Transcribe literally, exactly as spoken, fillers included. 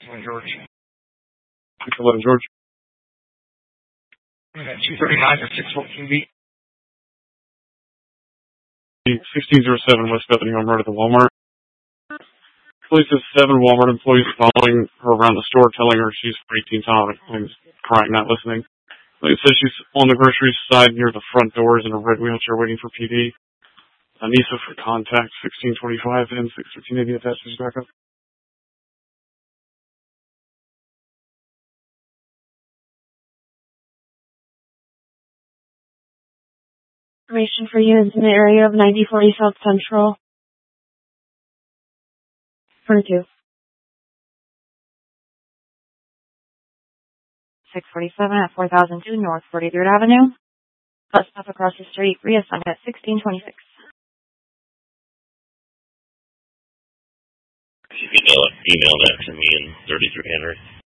eleven George. six eleven George. two thirty-nine or six fourteen B. sixteen oh seven West Bethany Home Road at the Walmart. Police has seven Walmart employees following her around the store, telling her she's eighteen times and crying, not listening. Like it says she's on the grocery side near the front doors in a red wheelchair waiting for P D. Anissa for contact, sixteen twenty-five and six thirteen eighty attachments back up. Information for you is in the area of ninety forty South Central. forty-two. six forty-seven at four thousand two North forty-third Avenue. Bus stop across the street, reassigned at sixteen twenty-six. Email, email that to me and thirty-three Henry.